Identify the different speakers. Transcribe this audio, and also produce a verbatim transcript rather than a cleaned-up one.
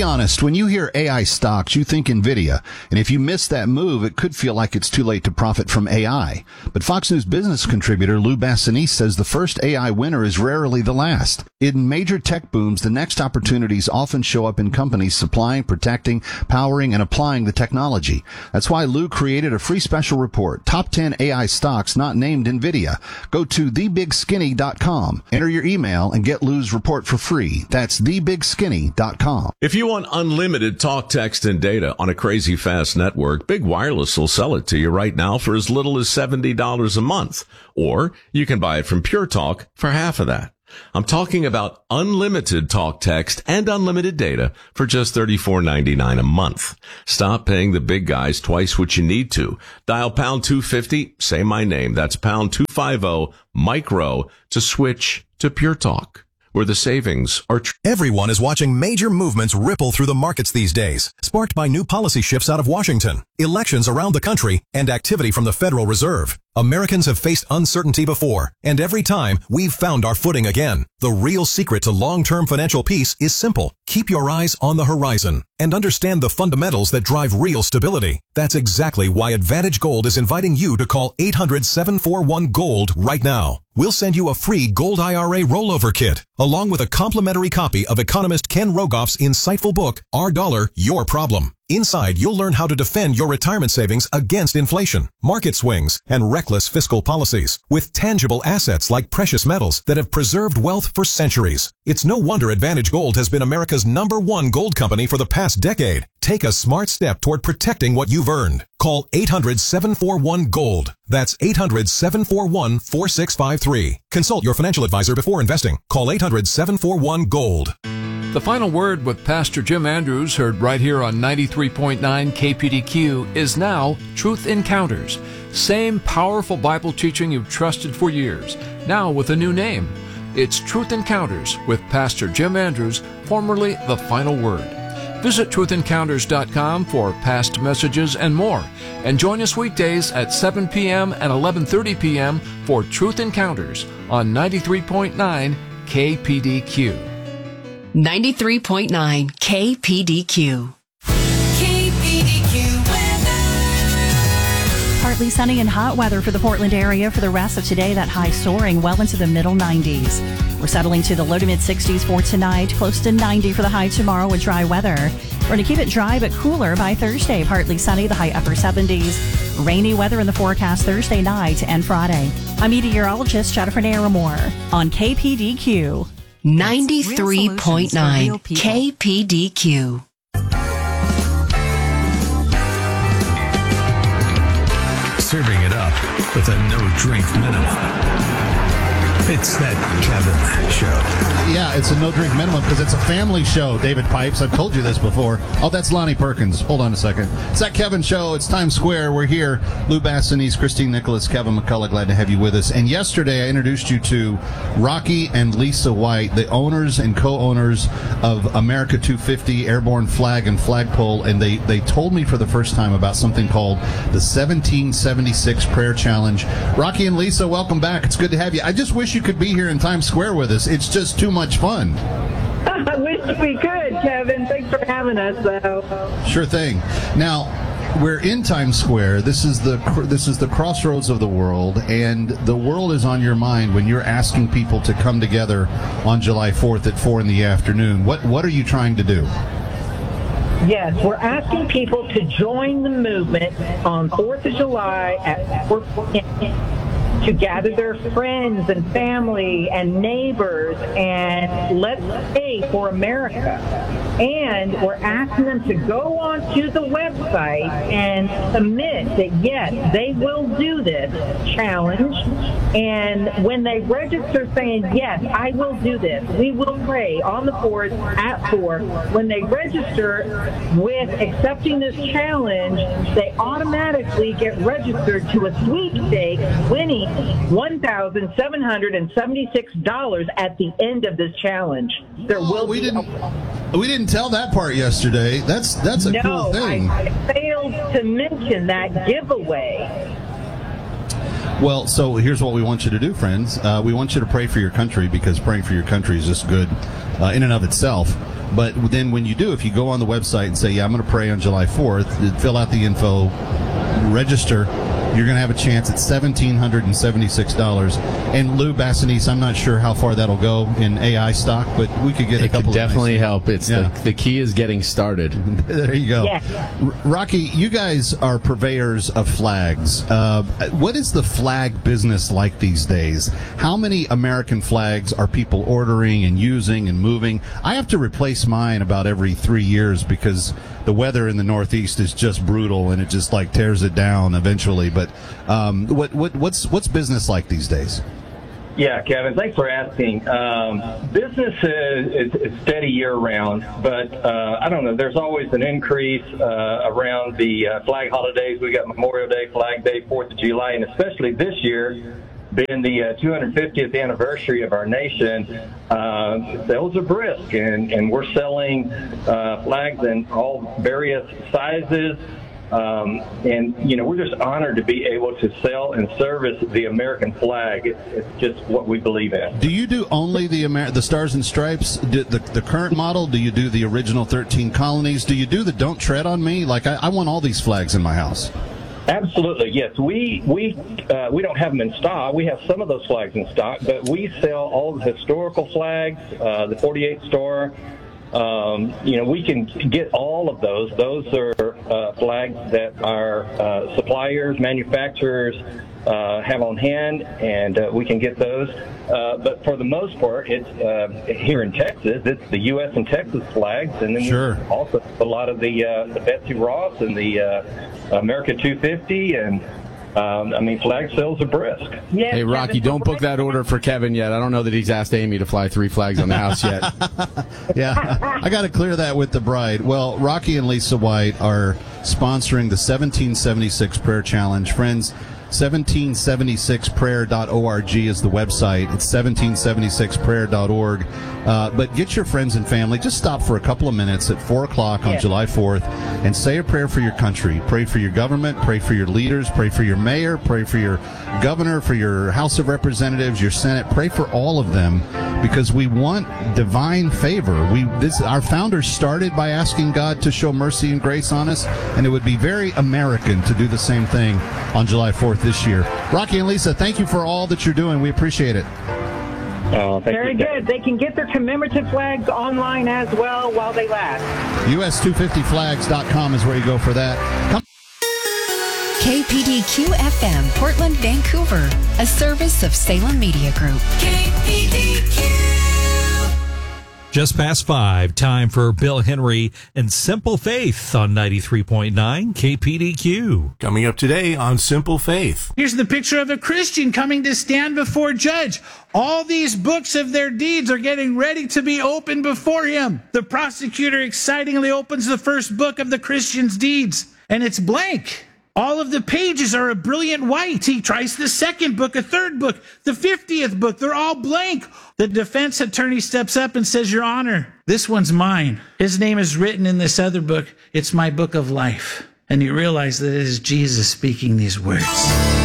Speaker 1: honest, when you hear A I stocks, you think NVIDIA. And if you miss that move, it could feel like it's too late to profit from A I. But Fox News business contributor Lou Bassanese says the first A I winner is rarely the last. In major tech booms, the next opportunities often show up in companies supplying, protecting, powering, and applying the technology. That's why Lou created a free special report, Top ten A I Stocks Not Named NVIDIA. Go to the big skinny dot com, enter your email, and get Lou's report for free. That's the big skinny dot com.
Speaker 2: If you want unlimited talk, text, and data on a crazy fast network, Big Wireless will sell it to you right now for as little as seventy dollars a month. Or you can buy it from Pure Talk for half of that. I'm talking about unlimited talk, text, and unlimited data for just thirty-four ninety-nine a month. Stop paying the big guys twice what you need to. Dial pound two fifty, say my name. That's pound two fifty, micro, to switch to Pure Talk, where the savings are tr-
Speaker 3: Everyone is watching major movements ripple through the markets these days, sparked by new policy shifts out of Washington, elections around the country, and activity from the Federal Reserve. Americans have faced uncertainty before, and every time we've found our footing again. The real secret to long-term financial peace is simple. Keep your eyes on the horizon and understand the fundamentals that drive real stability. That's exactly why Advantage Gold is inviting you to call eight hundred, seven four one, GOLD right now. We'll send you a free Gold I R A rollover kit, along with a complimentary copy of economist Ken Rogoff's insightful book, Our Dollar, Your Problem. Inside, you'll learn how to defend your retirement savings against inflation, market swings, and reckless fiscal policies with tangible assets like precious metals that have preserved wealth for centuries. It's no wonder Advantage Gold has been America's number one gold company for the past decade. Take a smart step toward protecting what you've earned. Call eight hundred, seven four one, GOLD. That's eight hundred, seven four one, four six five three. Consult your financial advisor before investing. Call eight hundred, seven four one, GOLD.
Speaker 4: The Final Word with Pastor Jim Andrews, heard right here on ninety-three point nine K P D Q, is now Truth Encounters. Same powerful Bible teaching you've trusted for years, now with a new name. It's Truth Encounters with Pastor Jim Andrews, formerly The Final Word. Visit truth encounters dot com for past messages and more. And join us weekdays at seven p.m. and eleven thirty p.m. for Truth Encounters on ninety-three point nine K P D Q.
Speaker 5: ninety-three point nine K P D Q.
Speaker 6: K P D Q weather.
Speaker 7: Partly sunny and hot weather for the Portland area for the rest of today. That high soaring well into the middle nineties. We're settling to the low to mid sixties for tonight, close to ninety for the high tomorrow with dry weather. We're going to keep it dry but cooler by Thursday. Partly sunny, the high upper seventies. Rainy weather in the forecast Thursday night and Friday. I'm meteorologist Jennifer Naramore on K P D Q.
Speaker 5: ninety-three point nine K P D Q.
Speaker 8: Serving it up with a no-drink minimum. It's that Kevin Show.
Speaker 1: Yeah, it's a no-drink minimum because it's a family show, David Pipes. I've told you this before. Oh, that's Lonnie Perkins. Hold on a second. It's that Kevin Show. It's Times Square. We're here. Lou Bassanese, Christine Nicholas, Kevin McCullough. Glad to have you with us. And yesterday I introduced you to Rocky and Lisa White, the owners and co-owners of America two fifty, Airborne Flag and Flagpole. And they, they told me for the first time about something called the seventeen seventy-six Prayer Challenge. Rocky and Lisa, welcome back. It's good to have you. I just wish you could be here in Times Square with us. It's just too much fun.
Speaker 9: I wish we could, Kevin. Thanks for having us, though.
Speaker 1: Sure thing. Now, we're in Times Square. This is the this is the crossroads of the world, and the world is on your mind when you're asking people to come together on July fourth at four in the afternoon. What what are you trying to do?
Speaker 9: Yes, we're asking people to join the movement on fourth of July at four p.m. to gather their friends and family and neighbors and let's pray for America. And we're asking them to go onto the website and submit that, yes, they will do this challenge. And when they register saying, yes, I will do this, we will pray on the fourth at four. When they register with accepting this challenge, they automatically get registered to a sweepstakes winning one thousand seven hundred seventy-six dollars at the end of this challenge. There
Speaker 1: oh,
Speaker 9: will
Speaker 1: we
Speaker 9: be
Speaker 1: didn't a- we didn't tell that part yesterday. That's that's a
Speaker 9: no,
Speaker 1: cool thing.
Speaker 9: I, I failed to mention that giveaway.
Speaker 1: Well, so here's what we want you to do, friends. Uh, we want you to pray for your country because praying for your country is just good uh, in and of itself. But then when you do, if you go on the website and say, yeah, I'm going to pray on July fourth, fill out the info, register, you're going to have a chance at one thousand seven hundred seventy-six dollars. And Lou Bassanese, I'm not sure how far that'll go in A I stock, but we could get
Speaker 10: it
Speaker 1: a couple
Speaker 10: could
Speaker 1: of
Speaker 10: definitely
Speaker 1: nice.
Speaker 10: help. It's
Speaker 1: Yeah.
Speaker 10: the, the key is getting started.
Speaker 1: There you go.
Speaker 9: Yeah.
Speaker 1: R- Rocky, you guys are purveyors of flags. Uh, what is the flag business like these days? How many American flags are people ordering and using and moving? I have to replace mine about every three years because the weather in the Northeast is just brutal and it just like tears it down eventually. But um, what what what's what's business like these days?
Speaker 11: Yeah, Kevin, thanks for asking. Um, business is, is, is steady year-round, but uh, I don't know, there's always an increase uh, around the uh, flag holidays. We got Memorial Day, Flag Day, fourth of July, and especially this year, being the uh, two hundred fiftieth anniversary of our nation, uh, sales are brisk, and, and we're selling uh, flags in all various sizes. Um, and, you know, we're just honored to be able to sell and service the American flag. It's, it's just what we believe in.
Speaker 1: Do you do only the Amer- the Stars and Stripes, do the, the current model? Do you do the original thirteen colonies? Do you do the Don't Tread on Me? Like, I, I want all these flags in my house.
Speaker 11: Absolutely, yes. We we uh, we don't have them in stock. We have some of those flags in stock, but we sell all the historical flags, uh, the forty-eight Star. Um, you know, we can get all of those. Those are uh, flags that our uh, suppliers, manufacturers uh, have on hand, and uh, we can get those. Uh, but for the most part, it's uh, here in Texas. It's the U S and Texas flags, and then
Speaker 1: Sure.
Speaker 11: we also a lot of the uh, the Betsy Ross and the uh, America two fifty, and um, I mean, flag sales are brisk.
Speaker 9: Yes,
Speaker 10: Hey, Rocky,
Speaker 9: Kevin,
Speaker 10: don't book that order for Kevin yet. I don't know that he's asked Amy to fly three flags on the house yet.
Speaker 1: Yeah, I got to clear that with the bride. Well, Rocky and Lisa White are sponsoring the seventeen seventy-six Prayer Challenge. Friends, seventeen seventy-six prayer dot org is the website. It's seventeen seventy-six prayer dot org. Uh, but get your friends and family. Just stop for a couple of minutes at four o'clock on
Speaker 9: Yeah.
Speaker 1: July fourth and say a prayer for your country. Pray for your government. Pray for your leaders. Pray for your mayor. Pray for your governor, for your House of Representatives, your Senate. Pray for all of them because we want divine favor. We this Our founders started by asking God to show mercy and grace on us, and it would be very American to do the same thing on July fourth this year. Rocky and Lisa, thank you for all that you're doing. We appreciate it.
Speaker 11: Uh, thank
Speaker 9: Very
Speaker 11: you,
Speaker 9: good. They can get their commemorative flags online as well while they last.
Speaker 1: U S two fifty flags dot com is where you go for that. Come-
Speaker 5: K P D Q F M, Portland, Vancouver, a service of Salem Media Group.
Speaker 6: K P D Q.
Speaker 12: Just past five, time for Bill Henry and Simple Faith on ninety-three point nine K P D Q.
Speaker 13: Coming up today on Simple Faith.
Speaker 14: Here's the picture of a Christian coming to stand before judge. All these books of their deeds are getting ready to be opened before him. The prosecutor excitingly opens the first book of the Christian's deeds, and it's blank. All of the pages are a brilliant white. He tries the second book, a third book, the fiftieth book. They're all blank. The defense attorney steps up and says, Your Honor, this one's mine. His name is written in this other book. It's my book of life. And you realize that it is Jesus speaking these words.